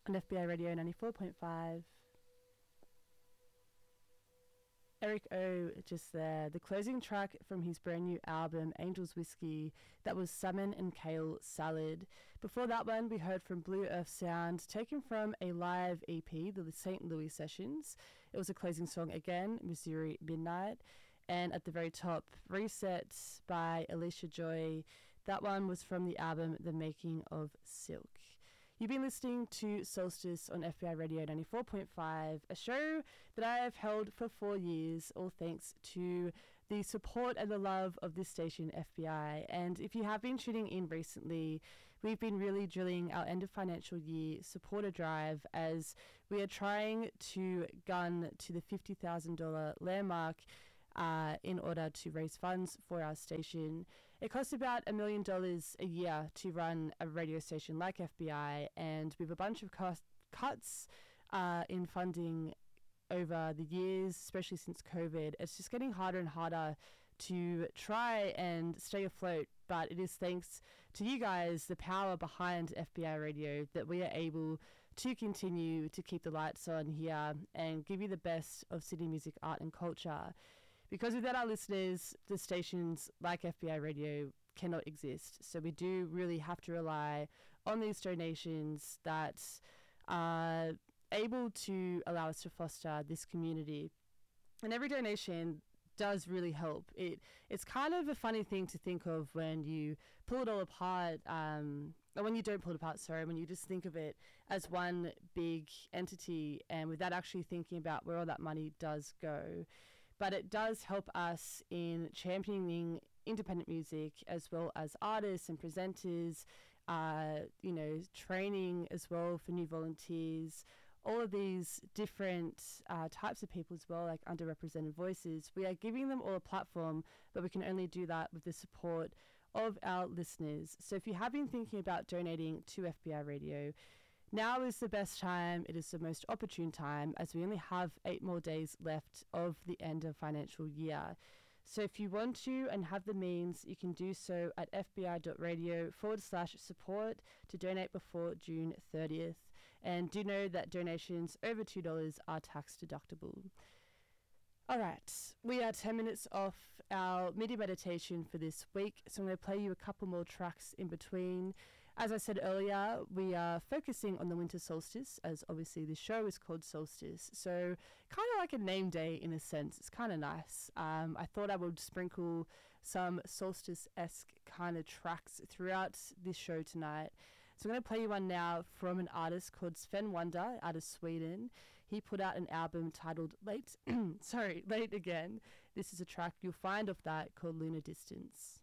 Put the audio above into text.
on FBI Radio 94.5. Eric O just there, the closing track from his brand new album Angel's Whiskey, that was Salmon and Kale Salad. Before that one we heard from Blue Earth Sound, taken from a live EP, the St. Louis Sessions. It was a closing song again, Missouri Midnight. And at the very top, Reset by Alicia Joy. That one was from the album The Making of Silk. You've been listening to Solstice on FBI Radio 94.5, a show that I have held for 4 years, all thanks to the support and the love of this station, FBI. And if you have been tuning in recently, we've been really drilling our end of financial year supporter drive as we are trying to gun to the $50,000 landmark in order to raise funds for our station. It costs about $1 million a year to run a radio station like FBI, and we have a bunch of cuts in funding over the years, especially since COVID. It's just getting harder and harder to try and stay afloat, but it is thanks to you guys, the power behind FBI Radio, that we are able to continue to keep the lights on here and give you the best of Sydney music, art and culture. Because without our listeners, the stations like FBI Radio cannot exist. So we do really have to rely on these donations that are able to allow us to foster this community. And every donation does really help. It's kind of a funny thing to think of when you pull it all apart, or when you don't pull it apart, when you just think of it as one big entity and without actually thinking about where all that money does go. But it does help us in championing independent music as well as artists and presenters, training as well for new volunteers, all of these different types of people as well, like underrepresented voices. We are giving them all a platform, but we can only do that with the support of our listeners. So if you have been thinking about donating to FBI Radio, now is the best time. It is the most opportune time, as we only have 8 more days left of the end of financial year. So if you want to and have the means, you can do so at fbi.radio/support to donate before June 30th. And do know that donations over $2 are tax deductible. All right, we are 10 minutes off our MIDI meditation for this week, so I'm going to play you a couple more tracks in between. As I said earlier, we are focusing on the winter solstice, as obviously the show is called Solstice, so kind of like a name day in a sense. It's kind of nice. I thought I would sprinkle some solstice-esque kind of tracks throughout this show tonight. So I'm going to play you one now from an artist called Sven Wonder out of Sweden. He put out an album titled Late Again. This is a track you'll find off that called Lunar Distance.